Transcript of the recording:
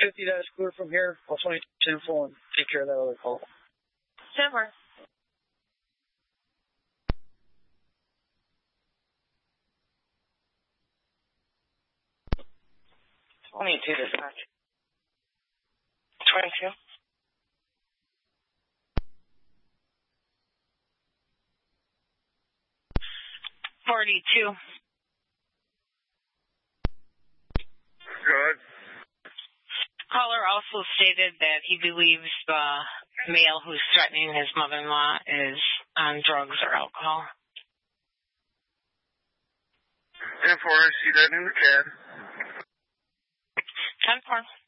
50 that is clear from here. I'll 22 full and take care of that other call. Super. 22 dispatch. 22. 42. Good. Caller also stated that he believes the male who's threatening his mother-in-law is on drugs or alcohol. 10-4, see that in the CAD. 10-4.